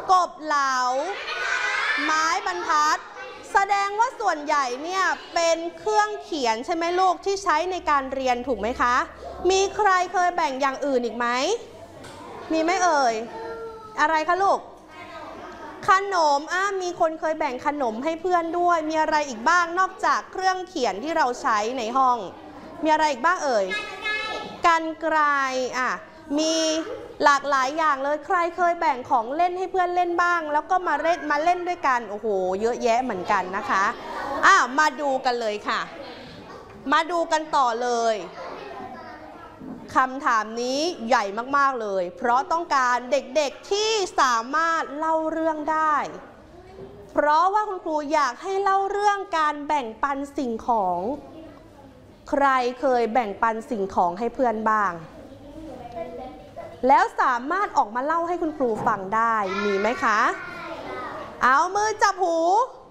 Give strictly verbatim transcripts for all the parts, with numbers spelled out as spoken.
กบเหลาไม้บรรทัดแสดงว่าส่วนใหญ่เนี่ยเป็นเครื่องเขียนใช่ไหมลูกที่ใช้ในการเรียนถูกไหมคะมีใครเคยแบ่งอย่างอื่นอีกไหมมีไหมเอ่ยอะไรคะลูกขนมอ่ะมีคนเคยแบ่งขนมให้เพื่อนด้วยมีอะไรอีกบ้างนอกจากเครื่องเขียนที่เราใช้ในห้องมีอะไรอีกบ้างเอ่ยกรรไกรอ่ะมีหลากหลายอย่างเลยใครเคยแบ่งของเล่นให้เพื่อนเล่นบ้างแล้วก็มาเล่นมาเล่นด้วยกันโอ้โหเยอะแยะเหมือนกันนะคะอ่ะมาดูกันเลยค่ะมาดูกันต่อเลยคำถามนี้ใหญ่มากๆเลยเพราะต้องการเด็กๆที่สามารถเล่าเรื่องได้เพราะว่าคุณครูอยากให้เล่าเรื่องการแบ่งปันสิ่งของใครเคยแบ่งปันสิ่งของให้เพื่อนบ้างแล้วสามารถออกมาเล่าให้คุณครูฟังได้มีไหมคะเอามือจับหู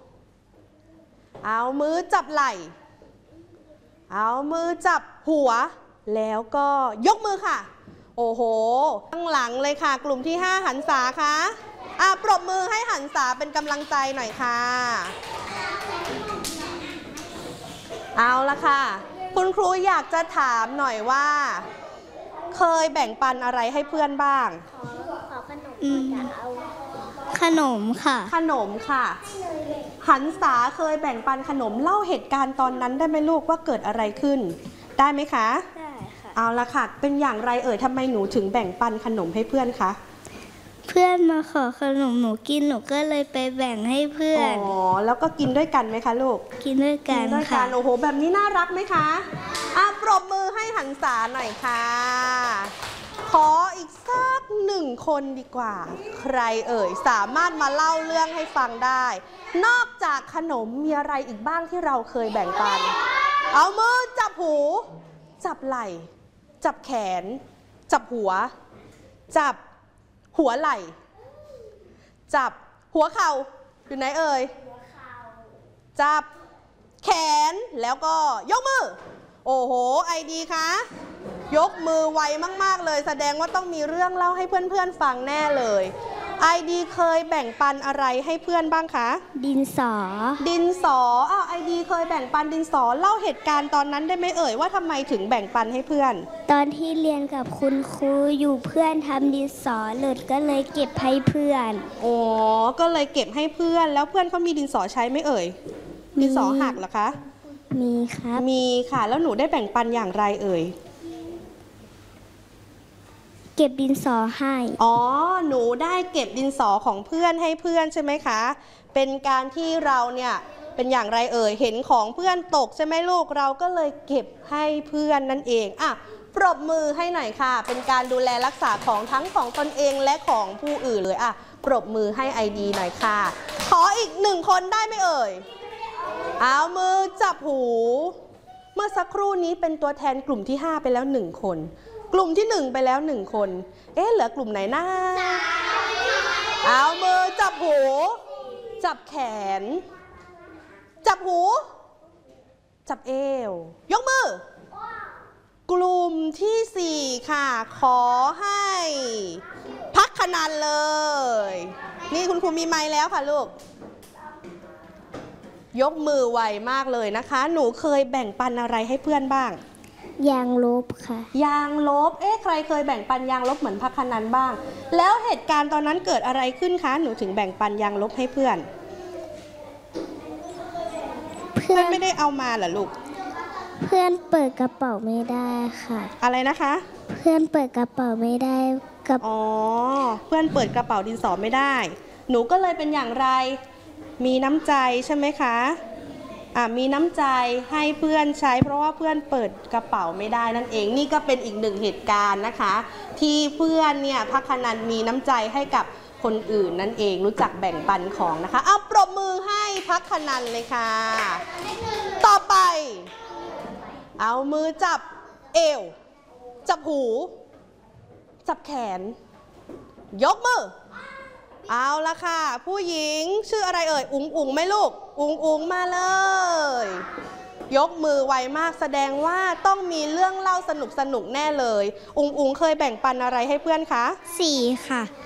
เอามือจับไหล่เอามือจับหัวแล้วก็ยกมือค่ะโอ้โหข้างหลังเลยค่ะกลุ่มที่ห้าหันษาคะอ่ะปรบมือให้หันษาเป็นกำลังใจหน่อยค่ะเอาละค่ะคุณครูอยากจะถามหน่อยว่าเคยแบ่งปันอะไรให้เพื่อนบ้างขอขอขนมขนมค่ะขนมค่ะหันษาเคยแบ่งปันขนมเล่าเหตุการณ์ตอนนั้นได้ไหมลูกว่าเกิดอะไรขึ้นได้ไหมคะได้ค่ะเอาละค่ะเป็นอย่างไรเอ่ยทำไมหนูถึงแบ่งปันขนมให้เพื่อนคะเพื่อนมาขอขนมหนูกินหนูก็เลยไปแบ่งให้เพื่อนอ๋อแล้วก็กินด้วยกันไหมคะลูกกินด้วยกันค่ะโอ้โหแบบนี้น่ารักไหมคะอ่ะปรบมือให้หันษาหน่อยค่ะขออีกสักหนึ่งคนดีกว่าใครเอ่ยสามารถมาเล่าเรื่องให้ฟังได้นอกจากขนมมีอะไรอีกบ้างที่เราเคยแบ่งปันเอามือจับหูจับไหล่จับแขนจับหัวจับหัวไหล่จับหัวเข่าอยู่ไหนเอ่ยจับแขนแล้วก็ยกมือโอ้โหไอดีคะยกมือไวมากๆเลยแสดงว่าต้องมีเรื่องเล่าให้เพื่อนๆฟังแน่เลยไอดีเคยแบ่งปันอะไรให้เพื่อนบ้างคะดินสอดินสออ้าวไอดีเคยแบ่งปันดินสอเล่าเหตุการณ์ตอนนั้นได้ไหมเอ่ยว่าทำไมถึงแบ่งปันให้เพื่อนตอนที่เรียนกับคุณครูอยู่เพื่อนทำดินสอหลุดก็เลยเก็บให้เพื่อนอ๋อก็เลยเก็บให้เพื่อนแล้วเพื่อนเขามีดินสอใช้ไหมเอ่ยดินสอหักเหรอคะมีครับมีค่ะแล้วหนูได้แบ่งปันอย่างไรเอ่ยเก็บดินสอให้อ๋อหนูได้เก็บดินสอของเพื่อนให้เพื่อนใช่ไหมคะเป็นการที่เราเนี่ยเป็นอย่างไรเอ่ยเห็นของเพื่อนตกใช่ไหมลูกเราก็เลยเก็บให้เพื่อนนั่นเองอ่ะปรบมือให้หน่อยค่ะเป็นการดูแลรักษาของทั้งของตนเองและของผู้อื่นเลยอ่ะปรบมือให้ไอดีหน่อยค่ะขออีกหนึ่งคนได้ไหมเอ่ยเอามือจับหูเมื่อสักครู่นี้เป็นตัวแทนกลุ่มที่ห้าไปแล้วหนึ่งคนกลุ่มที่หนึ่งไปแล้วหนึ่งคนเอ๊ะเหลือกลุ่มไหนนะเอามือจับหูจับแขนจับหูจับเอวยกมือกลุ่มที่สี่ค่ะขอให้พักขนันเลยนี่คุณครูมีไมค์แล้วค่ะลูกยกมือไวมากเลยนะคะหนูเคยแบ่งปันอะไรให้เพื่อนบ้างยางลบค่ะยางลบเอ๊ะใครเคยแบ่งปันยางลบเหมือนพักขนันบ้างแล้วเหตุการณ์ตอนนั้นเกิดอะไรขึ้นคะหนูถึงแบ่งปันยางลบให้เพื่อนเพื่อนไม่ได้เอามาเหรอลูกเพื่อนเปิดกระเป๋าไม่ได้ค่ะอะไรนะคะเพื่อนเปิดกระเป๋าไม่ได้กับอ๋อเพื่อนเปิดกระเป๋าดินสอไม่ได้หนูก็เลยเป็นอย่างไรมีน้ำใจใช่ไหมคะอ่ะมีน้ำใจให้เพื่อนใช้เพราะว่าเพื่อนเปิดกระเป๋าไม่ได้นั่นเองนี่ก็เป็นอีกหนึ่งเหตุการณ์นะคะที่เพื่อนเนี่ยพักขนันมีน้ำใจให้กับคนอื่นนั่นเองรู้จักแบ่งปันของนะคะเอาปรบมือให้พักขนันเลยค่ะต่อไปเอามือจับเอวจับหูจับแขนยกมือเอาละค่ะผู้หญิงชื่ออะไรเอ่ยอุ๋งอุ๋งไหมลูกอุ๋งอุ๋งมาเลยยกมือไวมากแสดงว่าต้องมีเรื่องเล่าสนุกสนุกแน่เลยอุ๋งอุ๋งเคยแบ่งปันอะไรให้เพื่อนคะสี่ค่ะ